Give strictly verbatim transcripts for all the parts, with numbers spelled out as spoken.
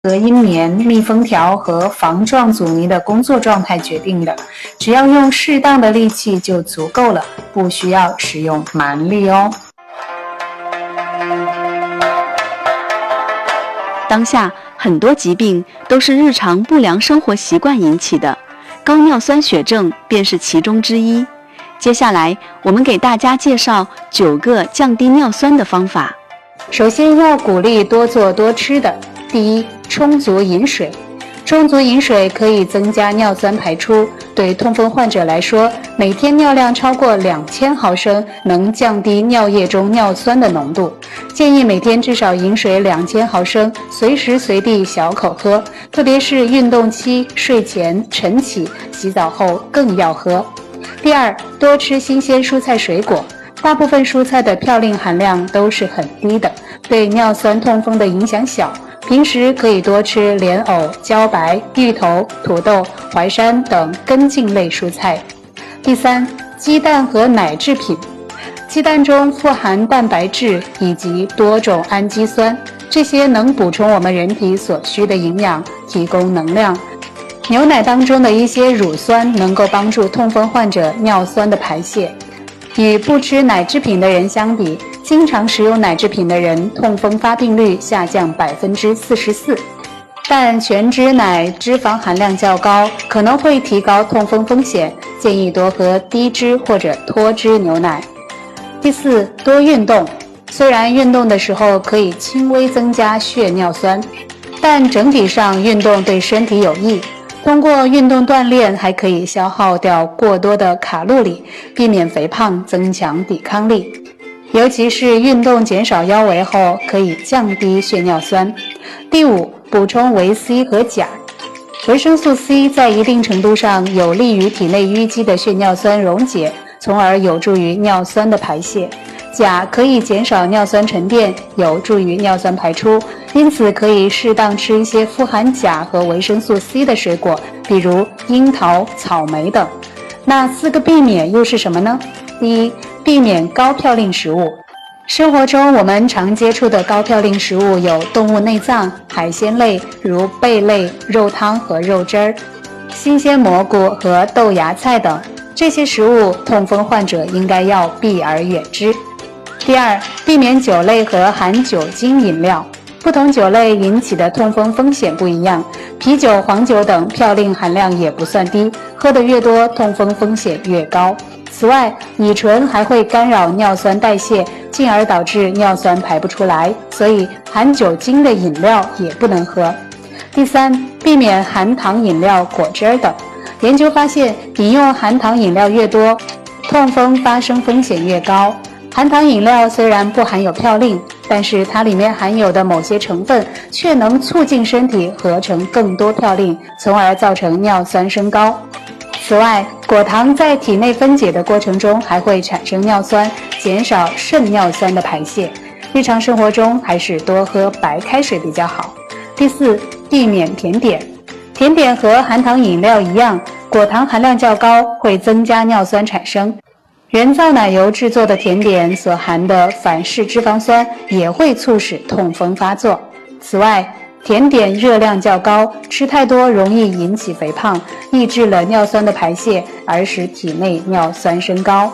隔音棉、密封条和防撞阻尼的工作状态决定的。只要用适当的力气就足够了，不需要使用蛮力哦。 当下很多疾病都是日常不良生活习惯引起的，高尿酸血症便是其中之一。接下来我们给大家介绍九个降低尿酸的方法。 首先要鼓励多做多吃的。第一，充足饮水。充足饮水可以增加尿酸排出，对痛风患者来说，每天尿量超过两千毫升能降低尿液中尿酸的浓度。建议每天至少饮水两千毫升，随时随地小口喝，特别是运动期、睡前、晨起、洗澡后更要喝。第二，多吃新鲜蔬菜水果。大部分蔬菜的嘌呤含量都是很低的，对尿酸痛风的影响小。平时可以多吃莲藕、茭白、芋头、土豆、淮山等根茎类蔬菜。第三，鸡蛋和奶制品。鸡蛋中富含蛋白质以及多种氨基酸，这些能补充我们人体所需的营养，提供能量。牛奶当中的一些乳酸能够帮助痛风患者尿酸的排泄。与不吃奶制品的人相比，经常食用奶制品的人痛风发病率下降百分之四十四。但全脂奶脂肪含量较高，可能会提高痛风风险，建议多喝低脂或者脱脂牛奶。第四，多运动。虽然运动的时候可以轻微增加血尿酸，但整体上运动对身体有益。通过运动锻炼，还可以消耗掉过多的卡路里，避免肥胖，增强抵抗力。尤其是运动减少腰围后，可以降低血尿酸。第五，补充维 C 和钾。维生素 C 在一定程度上有利于体内淤积的血尿酸溶解，从而有助于尿酸的排泄。钾可以减少尿酸沉淀，有助于尿酸排出，因此可以适当吃一些富含钾和维生素 C 的水果，比如樱桃、草莓等。那四个避免又是什么呢？第一，避免高嘌呤食物。生活中我们常接触的高嘌呤食物有动物内脏、海鲜类，如贝类、肉汤和肉汁儿、新鲜蘑菇和豆芽菜等。这些食物痛风患者应该要避而远之。第二，避免酒类和含酒精饮料。不同酒类引起的痛风风险不一样，啤酒、黄酒等嘌呤含量也不算低，喝得越多，痛风风险越高。此外，乙醇还会干扰尿酸代谢，进而导致尿酸排不出来，所以含酒精的饮料也不能喝。第三，避免含糖饮料、果汁等。研究发现，饮用含糖饮料越多，痛风发生风险越高。含糖饮料虽然不含有嘌呤，但是它里面含有的某些成分却能促进身体合成更多嘌呤，从而造成尿酸升高。此外，果糖在体内分解的过程中还会产生尿酸，减少肾尿酸的排泄。日常生活中还是多喝白开水比较好。第四，避免甜点。甜点和含糖饮料一样，果糖含量较高，会增加尿酸产生。人造奶油制作的甜点所含的反式脂肪酸也会促使痛风发作。此外，甜点热量较高，吃太多容易引起肥胖，抑制了尿酸的排泄，而使体内尿酸升高。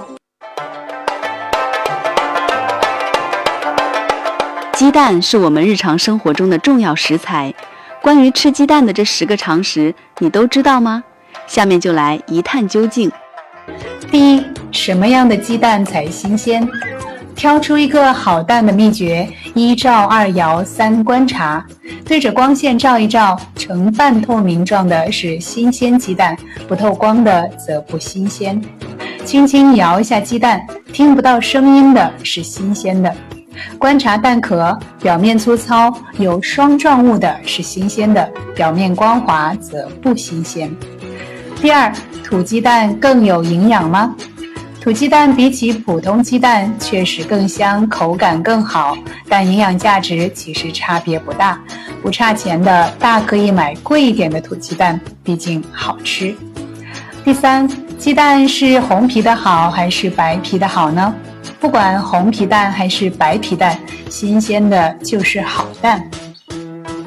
鸡蛋是我们日常生活中的重要食材。关于吃鸡蛋的这十个常识，你都知道吗？下面就来一探究竟。 第一，什么样的鸡蛋才新鲜？挑出一个好蛋的秘诀：一照、二摇、三观察。对着光线照一照，呈半透明状的是新鲜鸡蛋，不透光的则不新鲜。轻轻摇一下鸡蛋，听不到声音的是新鲜的。观察蛋壳，表面粗糙有霜状物的是新鲜的，表面光滑则不新鲜。第二，土鸡蛋更有营养吗？土鸡蛋比起普通鸡蛋确实更香，口感更好，但营养价值其实差别不大，不差钱的大可以买贵一点的土鸡蛋，毕竟好吃。第三，鸡蛋是红皮的好还是白皮的好呢？不管红皮蛋还是白皮蛋，新鲜的就是好蛋。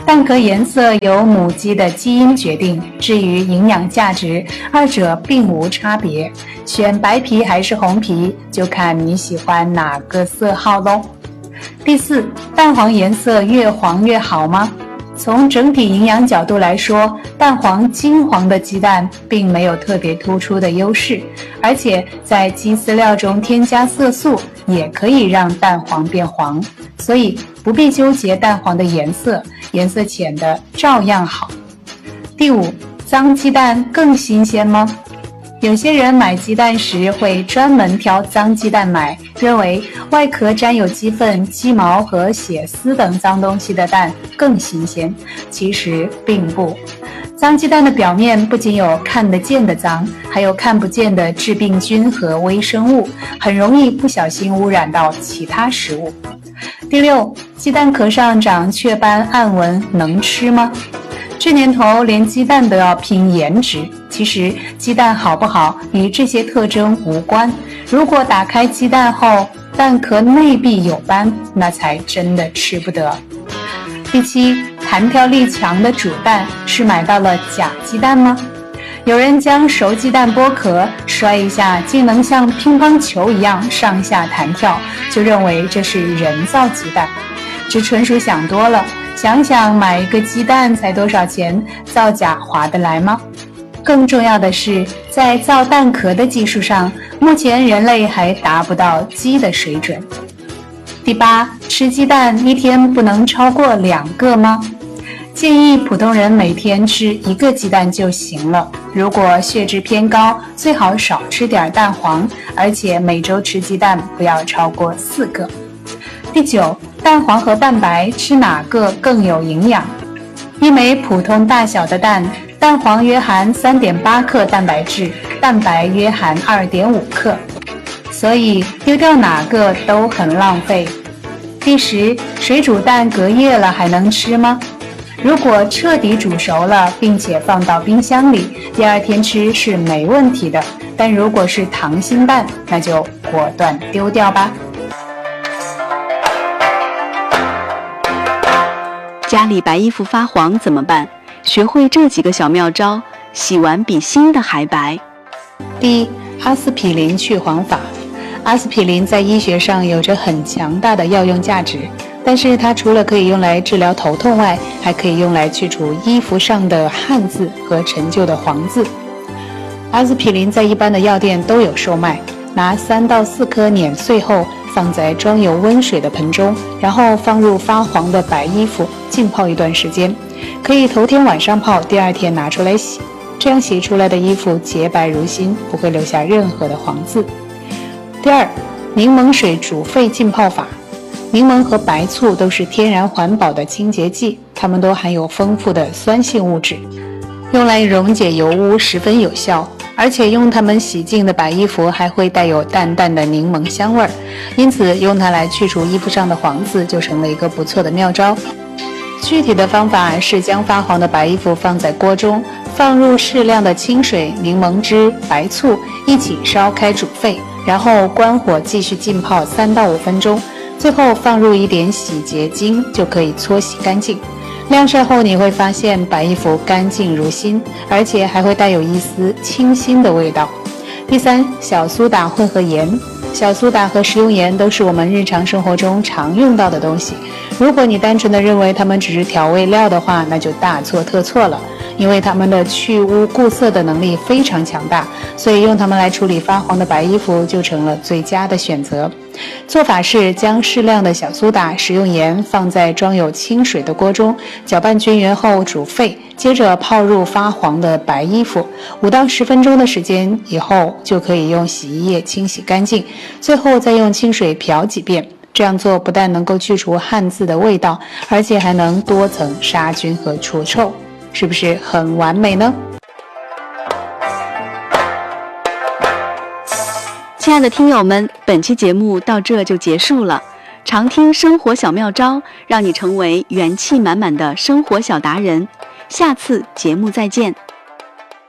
蛋壳颜色由母鸡的基因决定，至于营养价值，二者并无差别。选白皮还是红皮，就看你喜欢哪个色号咯。第四，蛋黄颜色越黄越好吗？从整体营养角度来说，蛋黄金黄的鸡蛋并没有特别突出的优势，而且在鸡饲料中添加色素也可以让蛋黄变黄，所以不必纠结蛋黄的颜色，颜色浅的照样好。第五，脏鸡蛋更新鲜吗？有些人买鸡蛋时会专门挑脏鸡蛋买，认为外壳沾有鸡粪、鸡毛和血丝等脏东西的蛋更新鲜，其实并不。脏鸡蛋的表面不仅有看得见的脏，还有看不见的致病菌和微生物，很容易不小心污染到其他食物。第六，鸡蛋壳上长雀斑暗纹能吃吗？这年头连鸡蛋都要拼颜值，其实鸡蛋好不好与这些特征无关。如果打开鸡蛋后蛋壳内壁有斑，那才真的吃不得。第七，弹跳力强的煮蛋是买到了假鸡蛋吗？有人将熟鸡蛋剥壳摔一下，竟能像乒乓球一样上下弹跳，就认为这是人造鸡蛋，这纯属想多了。想想买一个鸡蛋才多少钱，造假划得来吗？更重要的是，在造蛋壳的技术上，目前人类还达不到鸡的水准。第八，吃鸡蛋一天不能超过两个吗？建议普通人每天吃一个鸡蛋就行了。如果血脂偏高，最好少吃点蛋黄，而且每周吃鸡蛋不要超过四个。第九，蛋黄和蛋白吃哪个更有营养？一枚普通大小的蛋，蛋黄约含 三点八 克蛋白质，蛋白约含 二点五 克，所以丢掉哪个都很浪费。第十，水煮蛋隔夜了还能吃吗？如果彻底煮熟了，并且放到冰箱里，第二天吃是没问题的，但如果是溏心蛋，那就果断丢掉吧。 家里白衣服发黄怎么办？学会这几个小妙招，洗完比新的还白。 第一，阿司匹林去黄法。阿司匹林在医学上有着很强大的药用价值，但是它除了可以用来治疗头痛外，还可以用来去除衣服上的汗渍和陈旧的黄渍。阿司匹林在一般的药店都有售卖，拿三到四颗碾碎后放在装有温水的盆中，然后放入发黄的白衣服浸泡一段时间，可以头天晚上泡，第二天拿出来洗，这样洗出来的衣服洁白如新，不会留下任何的黄渍。第二，柠檬水煮沸浸泡法。柠檬和白醋都是天然环保的清洁剂，它们都含有丰富的酸性物质，用来溶解油污十分有效，而且用它们洗净的白衣服还会带有淡淡的柠檬香味儿，因此用它来去除衣服上的黄渍就成了一个不错的妙招。具体的方法是将发黄的白衣服放在锅中，放入适量的清水、柠檬汁、白醋一起烧开煮沸，然后关火继续浸泡三到五分钟，最后放入一点洗洁精就可以搓洗干净。晾晒后你会发现白衣服干净如新，而且还会带有一丝清新的味道。第三，小苏打混合盐。小苏打和食用盐都是我们日常生活中常用到的东西，如果你单纯的认为它们只是调味料的话，那就大错特错了，因为它们的去污固色的能力非常强大，所以用它们来处理发黄的白衣服就成了最佳的选择。做法是将适量的小苏打、食用盐放在装有清水的锅中，搅拌均匀后煮沸，接着泡入发黄的白衣服，五到十分钟的时间以后就可以用洗衣液清洗干净，最后再用清水漂几遍。这样做不但能够去除汗渍的味道，而且还能多层杀菌和除臭，是不是很完美呢？ 亲爱的听友们，本期节目到这就结束了。常听生活小妙招，让你成为元气满满的生活小达人。下次节目再见。